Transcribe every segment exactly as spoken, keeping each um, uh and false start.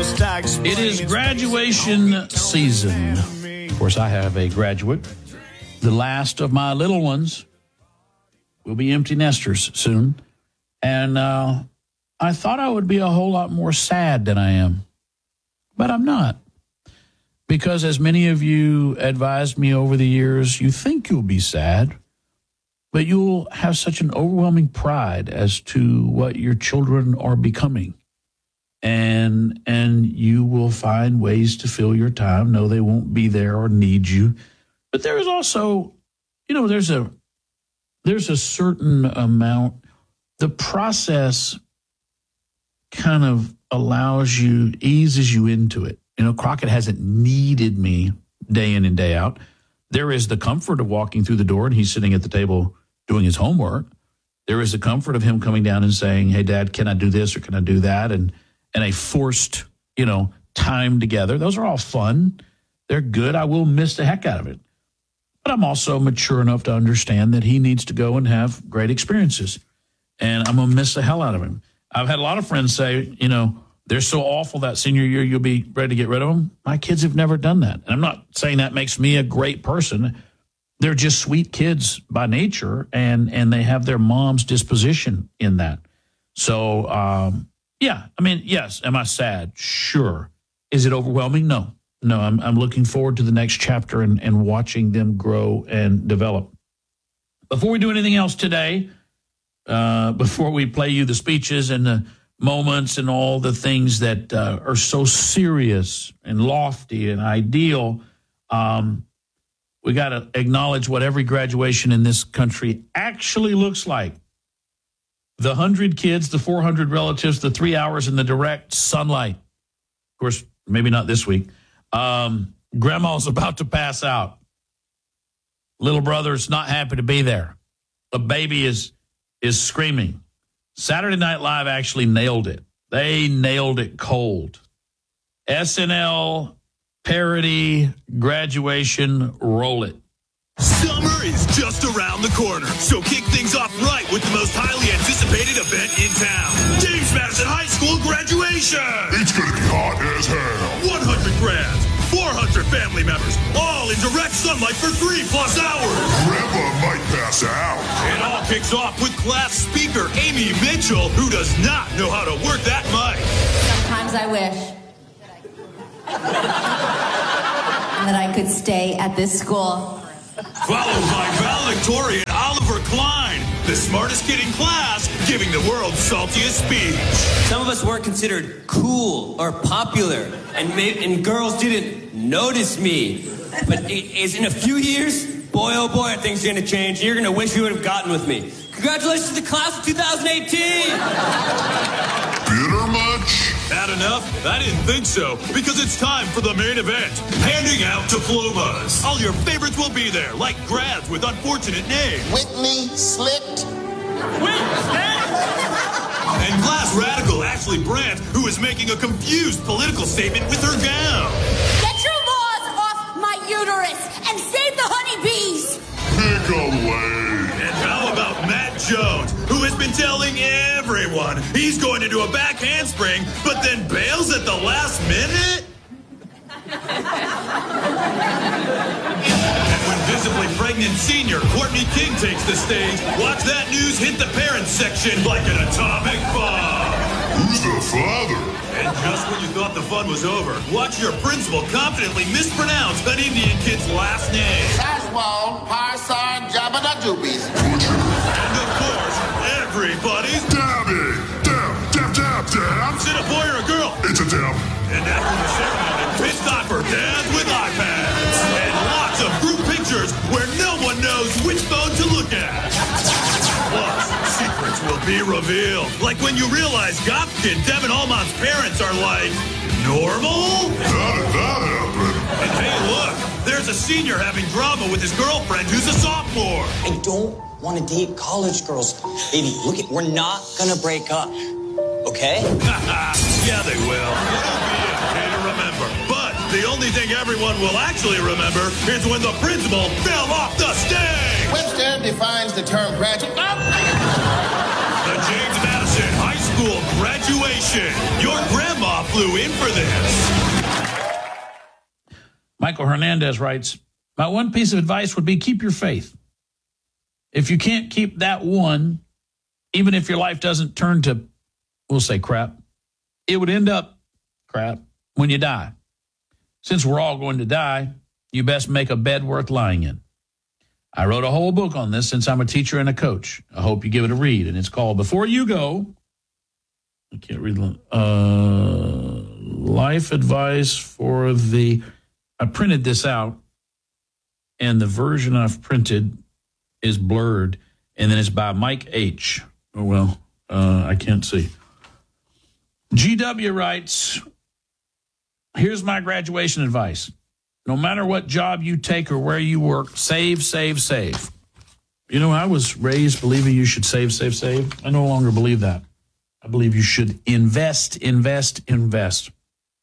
It is graduation season. Of course, I have a graduate. The last of my little ones will be empty nesters soon. And uh, I thought I would be a whole lot more sad than I am. But I'm not. Because as many of you advised me over the years, you think you'll be sad, but you'll have such an overwhelming pride as to what your children are becoming. And and you will find ways to fill your time. No, they won't be there or need you. But there is also, you know, there's a there's a certain amount. The process kind of allows you, eases you into it. You know, Crockett hasn't needed me day in and day out. There is the comfort of walking through the door and he's sitting at the table doing his homework. There is the comfort of him coming down and saying, hey, Dad, can I do this or can I do that? And and a forced, you know, time together. Those are all fun. They're good. I will miss the heck out of it. But I'm also mature enough to understand that he needs to go and have great experiences. And I'm going to miss the hell out of him. I've had a lot of friends say, you know, they're so awful that senior year you'll be ready to get rid of them. My kids have never done that. And I'm not saying that makes me a great person. They're just sweet kids by nature, and, and they have their mom's disposition in that. So, um, yeah, I mean, yes. Am I sad? Sure. Is it overwhelming? No. No, I'm I'm looking forward to the next chapter and, and watching them grow and develop. Before we do anything else today, uh, before we play you the speeches and the moments and all the things that uh, are so serious and lofty and ideal, um, we got to acknowledge what every graduation in this country actually looks like. The hundred kids, the four hundred relatives, the three hours in the direct sunlight. Of course, maybe not this week. Um, grandma's about to pass out. Little brother's not happy to be there. The baby is is screaming. Saturday Night Live actually nailed it. They nailed it cold. S N L, parody, graduation, roll it. Summer is just around the corner, so kick things off right with the most highly anticipated event in town. James Madison High School graduation! It's gonna be hot as hell. one hundred grads, four hundred family members, all in direct sunlight for three plus hours. Grandma might pass out. It all kicks off with class speaker Amy Mitchell, who does not know how to work that mic. Sometimes I wish that I could stay at this school. Followed by valedictorian Oliver Klein, the smartest kid in class, giving the world's saltiest speech. Some of us weren't considered cool or popular, and maybe, and girls didn't notice me. But it, it's in a few years, boy, oh boy, are things going to change, and you're going to wish you would have gotten with me. Congratulations to the class of two thousand eighteen! Bitter much? Not enough? I didn't think so, because it's time for the main event, handing out diplomas. All your favorites will be there, like grads with unfortunate names. Whitney Slicked. Wait, and class radical Ashley Brandt, who is making a confused political statement with her gown. Get your laws off my uterus and save the honeybees! Pick a lane. And how about Matt Jones, who has been telling everyone he's going to do a back handspring, but then bails at the last minute? And when visibly pregnant senior Courtney King takes the stage, watch that news hit the parents section like an atomic bomb. Who's the father? And just when you thought the fun was over, watch your principal confidently mispronounce an Indian kid's last name. Saswal Parsar Jabba-da-doobies. And of course, everybody's Dabby! Dab, dab, dab, dab! Is it a boy or a girl? It's a dab. And after the ceremony, it's time for dads with iPads. And lots of group pictures where no one knows which phone to look at. Plus, secrets will be revealed. Like when you realize goth kid Devin Allmont's parents are like, normal? How did that happen? And hey, look, there's a senior having drama with his girlfriend who's a sophomore. I don't want to date college girls. Baby, look at, we're not gonna break up, okay? Yeah, they will. It'll be okay to remember. But the only thing everyone will actually remember is when the principal fell off the stage. Webster defines the term graduate. The James Madison High School graduation. Your grandma flew in for this. Michael Hernandez writes, my one piece of advice would be keep your faith. If you can't keep that one, even if your life doesn't turn to, we'll say crap, it would end up crap when you die. Since we're all going to die, you best make a bed worth lying in. I wrote a whole book on this since I'm a teacher and a coach. I hope you give it a read, and it's called Before You Go. I can't read the uh, life advice for the, I printed this out, and the version I've printed is blurred, and then it's by Mike H. Oh, well, uh, I can't see. G W writes, here's my graduation advice. No matter what job you take or where you work, save, save, save. You know, I was raised believing you should save, save, save. I no longer believe that. I believe you should invest, invest, invest.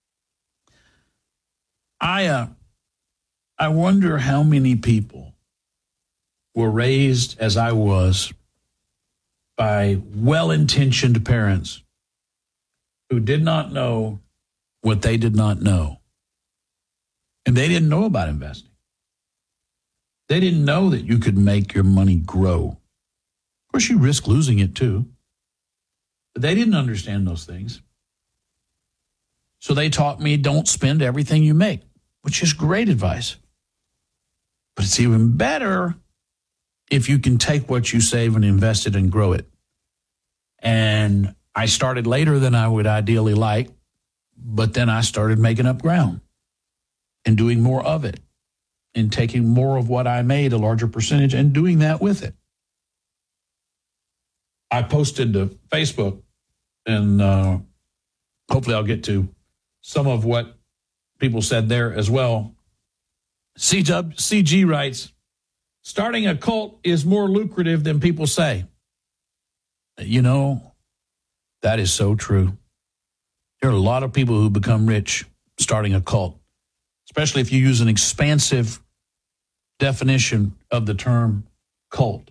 I, uh, I wonder how many people were raised as I was by well-intentioned parents who did not know what they did not know. And they didn't know about investing. They didn't know that you could make your money grow. Of course, you risk losing it too. But they didn't understand those things. So they taught me don't spend everything you make, which is great advice. But it's even better if you can take what you save and invest it and grow it. And I started later than I would ideally like, but then I started making up ground and doing more of it and taking more of what I made, a larger percentage, and doing that with it. I posted to Facebook, and uh, hopefully I'll get to some of what people said there as well. C G writes, starting a cult is more lucrative than people say. You know, that is so true. There are a lot of people who become rich starting a cult, especially if you use an expansive definition of the term cult.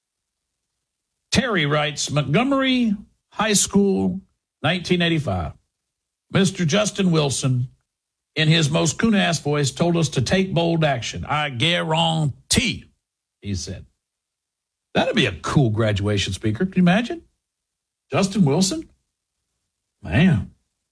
Terry writes, Montgomery High School, nineteen eighty-five. Mister Justin Wilson, in his most coon-ass voice, told us to take bold action. I guarantee, he said. That'd be a cool graduation speaker. Can you imagine? Justin Wilson? Man.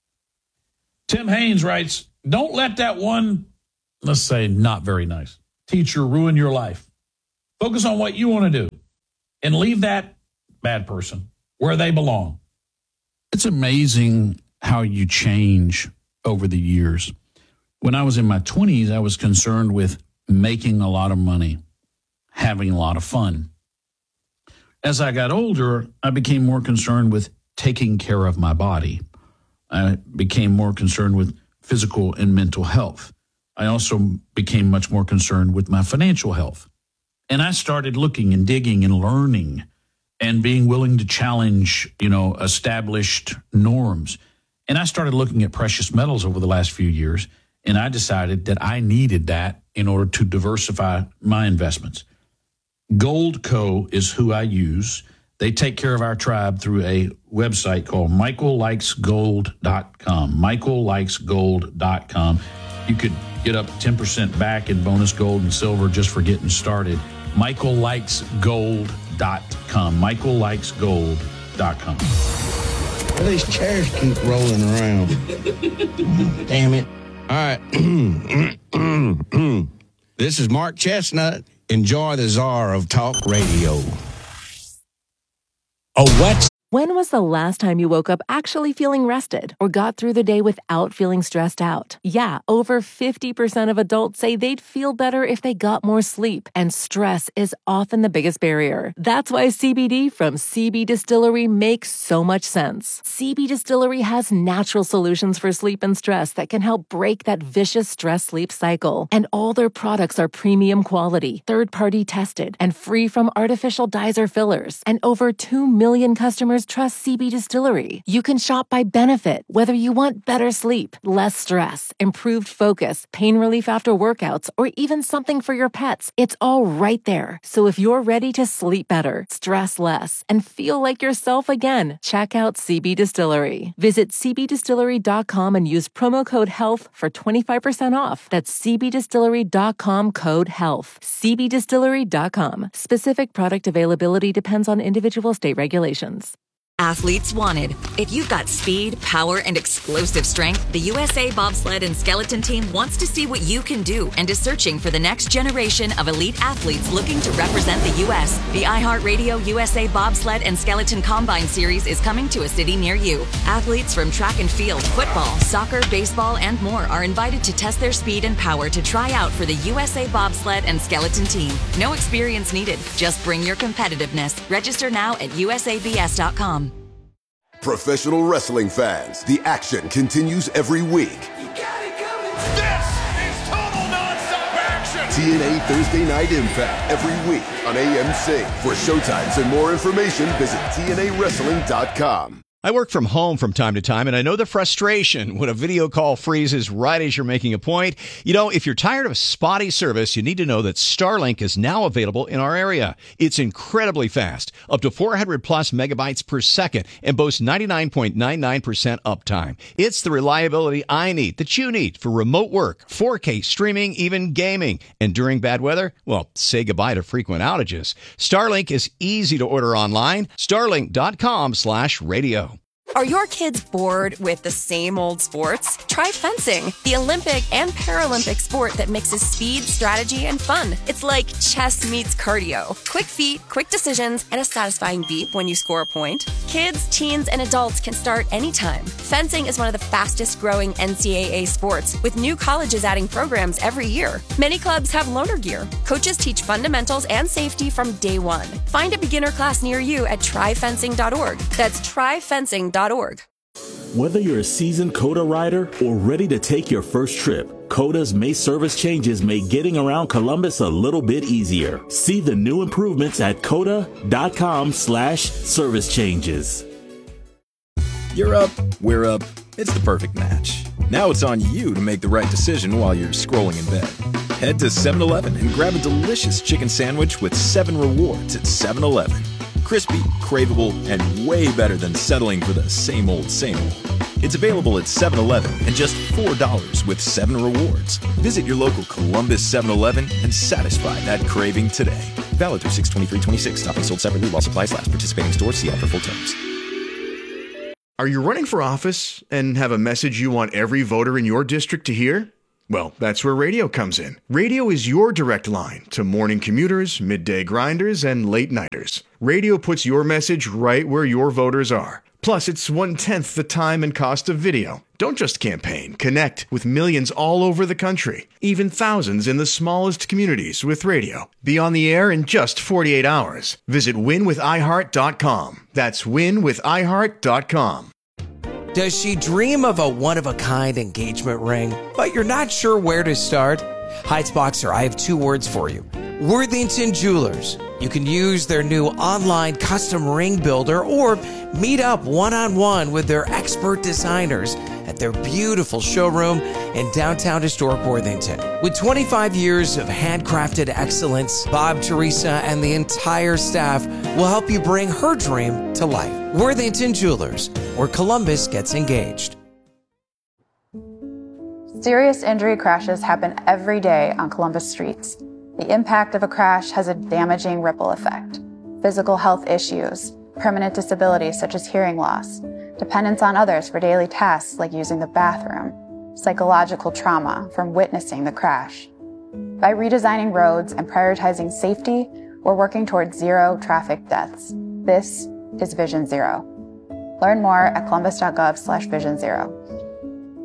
Tim Haynes writes, don't let that one, let's say not very nice, teacher ruin your life. Focus on what you want to do and leave that bad person where they belong. It's amazing how you change over the years. When I was in my twenties, I was concerned with making a lot of money, having a lot of fun. As I got older, I became more concerned with taking care of my body. I became more concerned with physical and mental health. I also became much more concerned with my financial health. And I started looking and digging and learning and being willing to challenge, you know, established norms. And I started looking at precious metals over the last few years, and I decided that I needed that in order to diversify my investments. Goldco is who I use. They take care of our tribe through a website called michael likes gold dot com. michael likes gold dot com. You could get up ten percent back in bonus gold and silver just for getting started. michael likes gold dot com. michael likes gold dot com. Well, these chairs keep rolling around. Damn it. All right. This is Mark Chestnut. Enjoy the czar of talk radio. A what? When was the last time you woke up actually feeling rested or got through the day without feeling stressed out? Yeah, over fifty percent of adults say they'd feel better if they got more sleep, and stress is often the biggest barrier. That's why C B D from C B Distillery makes so much sense. C B Distillery has natural solutions for sleep and stress that can help break that vicious stress-sleep cycle. And all their products are premium quality, third-party tested, and free from artificial dyes or fillers. And over two million customers customers trust C B Distillery. You can shop by benefit, whether you want better sleep, less stress, improved focus, pain relief after workouts, or even something for your pets. It's all right there. So if you're ready to sleep better, stress less, and feel like yourself again, check out C B Distillery. Visit c b distillery dot com and use promo code HEALTH for twenty-five percent off. That's c b distillery dot com code HEALTH. c b distillery dot com. Specific product availability depends on individual state regulations. Athletes wanted. If you've got speed, power, and explosive strength, the U S A Bobsled and Skeleton Team wants to see what you can do and is searching for the next generation of elite athletes looking to represent the U S The iHeartRadio U S A Bobsled and Skeleton Combine Series is coming to a city near you. Athletes from track and field, football, soccer, baseball, and more are invited to test their speed and power to try out for the U S A Bobsled and Skeleton Team. No experience needed. Just bring your competitiveness. Register now at u s a b s dot com. Professional wrestling fans, the action continues every week. You got it coming. This is total nonstop action. T N A Thursday Night Impact every week on A M C. For showtimes and more information, visit T N A wrestling dot com. I work from home from time to time, and I know the frustration when a video call freezes right as you're making a point. You know, if you're tired of spotty service, you need to know that Starlink is now available in our area. It's incredibly fast, up to four hundred plus megabytes per second, and boasts ninety-nine point nine nine percent uptime. It's the reliability I need, that you need, for remote work, four K streaming, even gaming. And during bad weather, well, say goodbye to frequent outages. Starlink is easy to order online. starlink dot com slash radio. Are your kids bored with the same old sports? Try fencing, the Olympic and Paralympic sport that mixes speed, strategy, and fun. It's like chess meets cardio. Quick feet, quick decisions, and a satisfying beep when you score a point. Kids, teens, and adults can start anytime. Fencing is one of the fastest growing N C double A sports, with new colleges adding programs every year. Many clubs have loaner gear. Coaches teach fundamentals and safety from day one. Find a beginner class near you at try fencing dot org. That's try fencing dot org. Whether you're a seasoned COTA rider or ready to take your first trip, COTA's May service changes make getting around Columbus a little bit easier. See the new improvements at coda dot com slash service changes. You're up, we're up. It's the perfect match. Now it's on you to make the right decision while you're scrolling in bed. Head to seven eleven and grab a delicious chicken sandwich with seven rewards at seven eleven. Crispy, craveable, and way better than settling for the same old, same old. It's available at seven eleven and just four dollars with seven rewards. Visit your local Columbus seven eleven and satisfy that craving today. Valid through six twenty-three twenty-six. Stop and sold separately while supplies last. Participating stores, see ad for full terms. Are you running for office and have a message you want every voter in your district to hear? Well, that's where radio comes in. Radio is your direct line to morning commuters, midday grinders, and late nighters. Radio puts your message right where your voters are. Plus, it's one-tenth the time and cost of video. Don't just campaign. Connect with millions all over the country, even thousands in the smallest communities with radio. Be on the air in just forty-eight hours. Visit win with i heart dot com. That's win with i heart dot com. Does she dream of a one-of-a-kind engagement ring, but you're not sure where to start? Heights Boxer, I have two words for you. Worthington Jewelers. You can use their new online custom ring builder or meet up one-on-one with their expert designers at their beautiful showroom in downtown historic Worthington. With twenty-five years of handcrafted excellence, Bob, Teresa, and the entire staff will help you bring her dream to life. Worthington Jewelers, where Columbus gets engaged. Serious injury crashes happen every day on Columbus streets. The impact of a crash has a damaging ripple effect. Physical health issues, permanent disabilities such as hearing loss, dependence on others for daily tasks like using the bathroom, psychological trauma from witnessing the crash. By redesigning roads and prioritizing safety, we're working towards zero traffic deaths. This is Vision Zero. Learn more at columbus dot gov slash vision zero.